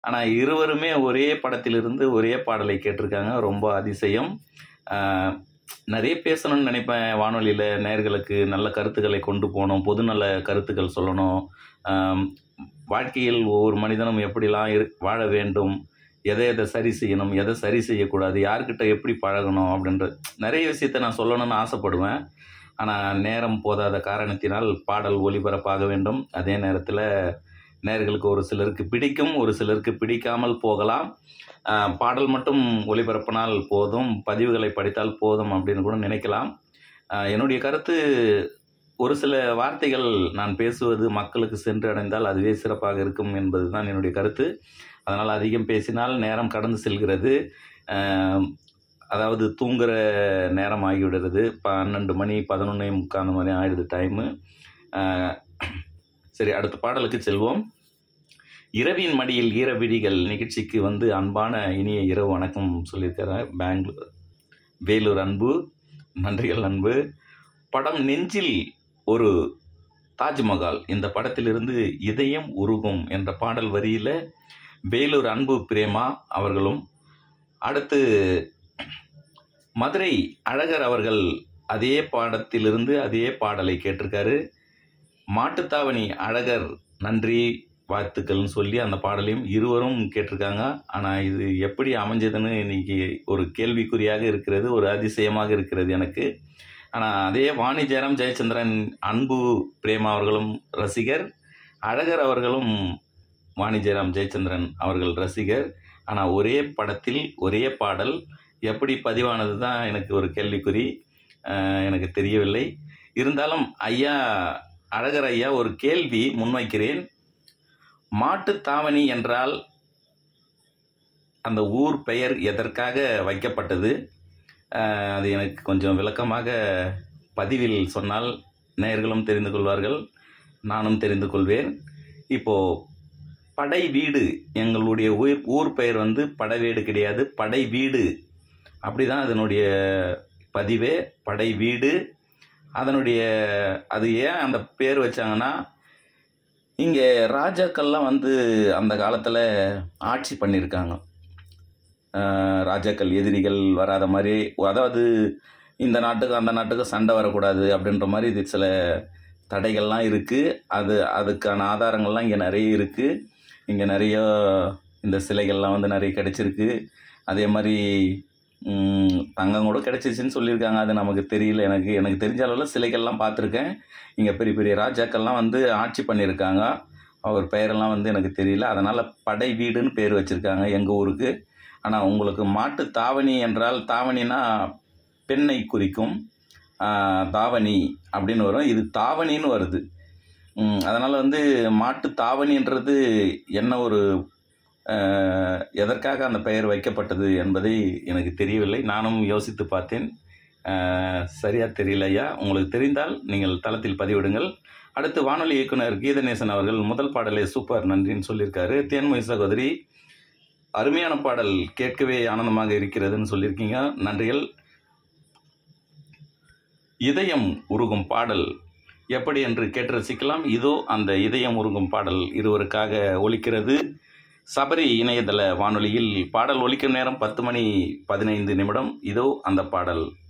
ஆனால் இருவருமே ஒரே படத்திலிருந்து ஒரே பாடலை கேட்டிருக்காங்க. ரொம்ப அதிசயம். நிறைய பேசணும்னு நினைப்பேன். வானொலியில் நேயர்களுக்கு நல்ல கருத்துக்களை கொண்டு போகணும், பொதுநல கருத்துக்கள் சொல்லணும். வாழ்க்கையில் ஒவ்வொரு மனிதனும் எப்படிலாம் வாழ வேண்டும், எதை எதை சரி செய்யணும், எதை சரி செய்யக்கூடாது, யார்கிட்ட எப்படி பழகணும் அப்படின்ற நிறைய விஷயத்தை நான் சொல்லணும்னு ஆசைப்படுவேன். ஆனால் நேரம் போதாத காரணத்தினால் பாடல் ஒளிபரப்பாக வேண்டும். அதே நேரத்தில் நேயர்களுக்கு ஒரு சிலருக்கு பிடிக்கும், ஒரு சிலருக்கு பிடிக்காமல் போகலாம். பாடல் மட்டும் ஒளிபரப்பினால் போதும், பதிவுகளை படித்தால் போதும் அப்படின்னு கூட நினைக்கலாம். என்னுடைய கருத்து, ஒரு சில வார்த்தைகள் நான் பேசுவது மக்களுக்கு சென்று அடைந்தால் அதுவே சிறப்பாக இருக்கும் என்பது தான் என்னுடைய கருத்து. அதனால் அதிகம் பேசினால் நேரம் கடந்து செல்கிறது. அதாவது தூங்குகிற நேரம் ஆகிவிடுறது. 12 மணி 11:45 அந்த மாதிரி ஆயிடுது டைமு. சரி, அடுத்த பாடலுக்கு செல்வோம். இரவின் மடியில் ஈரவிழிகள் நிகழ்ச்சிக்கு வந்து அன்பான இனிய இரவு வணக்கம் சொல்லியிருக்கிறார் வேலூர் அன்பு. நன்றிகள் அன்பு. படம் நெஞ்சில் ஒரு தாஜ்மஹால். இந்த படத்திலிருந்து இதயம் உருகும் என்ற பாடல் வரியில் வேலூர் அன்பு பிரேமா அவர்களும், அடுத்து மதுரை அழகர் அவர்கள் அதே பாடத்திலிருந்து அதே பாடலை கேட்டிருக்காரு. மாட்டுத்தாவணி அழகர் நன்றி வாழ்த்துக்கள்னு சொல்லி அந்த பாடலையும் இருவரும் கேட்டிருக்காங்க. ஆனால் இது எப்படி அமைஞ்சதுன்னு இன்னைக்கு ஒரு கேள்விக்குறியாக இருக்கிறது, ஒரு அதிசயமாக இருக்கிறது எனக்கு. ஆனால் அதே வாணி ஜெயராம் ஜெயச்சந்திரன் அன்பு பிரேமா அவர்களும் ரசிகர், அழகர் அவர்களும் வாணி ஜெயராம் ஜெயச்சந்திரன் அவர்கள் ரசிகர். ஆனால் ஒரே படத்தில் ஒரே பாடல் எப்படி பதிவானது தான் எனக்கு ஒரு கேள்விக்குறி, எனக்கு தெரியவில்லை. இருந்தாலும் ஐயா அழகர் ஐயா ஒரு கேள்வி முன்வைக்கிறேன். மாட்டுத்தாவணி என்றால் அந்த ஊர் பெயர் எதற்காக வைக்கப்பட்டது? அது எனக்கு கொஞ்சம் விளக்கமாக பதிவில் சொன்னால் நேயர்களும் தெரிந்து கொள்வார்கள், நானும் தெரிந்து கொள்வேன். இப்போது படை வீடு, எங்களுடைய ஊர் பெயர் வந்து படைவீடு கிடையாது, படை வீடு. அப்படி தான் அதனுடைய பதிவே, படை வீடு. அதனுடைய அது ஏன் அந்த பேர் வச்சாங்கன்னா, இங்கே ராஜாக்கள்லாம் வந்து அந்த காலத்தில் ஆட்சி பண்ணியிருக்காங்க. ராஜாக்கள் எதிரிகள் வராத மாதிரி, அதாவது இந்த நாட்டுக்கு அந்த நாட்டுக்கு சண்டை வரக்கூடாது அப்படின்ற மாதிரி இது சில தடைகள்லாம் இருக்குது. அதுக்கான ஆதாரங்கள்லாம் இங்கே நிறைய இருக்குது. இங்கே நிறைய இந்த சிலைகள்லாம் வந்து நிறைய கிடச்சிருக்கு. அதே மாதிரி தங்கம் கூட கிடச்சிச்சின்னு சொல்லியிருக்காங்க. அது நமக்கு தெரியல. எனக்கு தெரிஞ்ச அளவில் சிலைகள்லாம் பார்த்துருக்கேன். இங்கே பெரிய பெரிய ராஜாக்கள்லாம் வந்து ஆட்சி பண்ணியிருக்காங்க. அவர் பெயரெல்லாம் வந்து எனக்கு தெரியல. அதனால் படை வீடுன்னு பேர் வச்சுருக்காங்க எங்கள் ஊருக்கு. ஆனால் உங்களுக்கு மாட்டு தாவணி என்றால், தாவணினா பெண்ணை குறிக்கும், தாவணி அப்படின்னு வரும். இது தாவணின்னு வருது. அதனால் வந்து மாட்டு தாவணின்றது என்ன ஒரு எதற்காக அந்த பெயர் வைக்கப்பட்டது என்பதை எனக்கு தெரியவில்லை. நானும் யோசித்து பார்த்தேன், சரியாக தெரியல ஐயா. உங்களுக்கு தெரிந்தால் நீங்கள் தளத்தில் பதிவிடுங்கள். அடுத்து வானொலி இயக்குனர் கீதநேசன் அவர்கள் முதல் பாடலே சூப்பர் நன்றின்னு சொல்லியிருக்காரு. தேன்மொழி சகோதரி அருமையான பாடல், கேட்கவே ஆனந்தமாக இருக்கிறதுன்னு சொல்லியிருக்கீங்க, நன்றிகள். இதயம் உருகும் பாடல் எப்படி என்று கேட்டு ரசிக்கலாம். இதோ அந்த இதயம் உருகும் பாடல் இருவருக்காக ஒலிக்கிறது. சபரி இணையதள வானொலியில் பாடல் ஒலிக்கும் நேரம் 10:15. இதோ அந்த பாடல்.